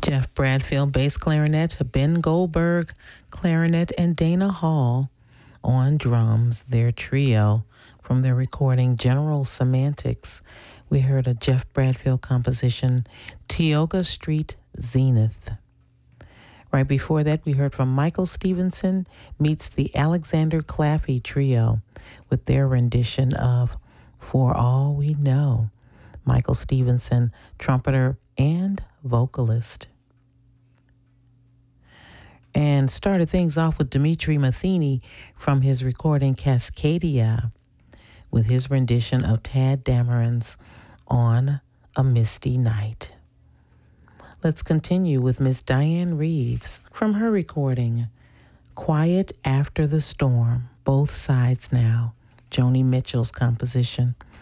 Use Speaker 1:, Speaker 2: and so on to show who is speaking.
Speaker 1: Jeff Bradfield, bass clarinet, Ben Goldberg, clarinet, and Dana Hall on drums, their trio from their recording General Semantics. We heard a Jeff Bradfield composition, Tioga Street Zenith. Right before that, we heard from Michael Stevenson meets the Alexander Claffey Trio with their rendition of For All We Know. Michael Stevenson, trumpeter and vocalist. And started things off with Dimitri Matheny from his recording Cascadia with his rendition of Tad Dameron's On a Misty Night. Let's continue with Miss Diane Reeves from her recording Quiet After the Storm, Both Sides Now, Joni Mitchell's composition.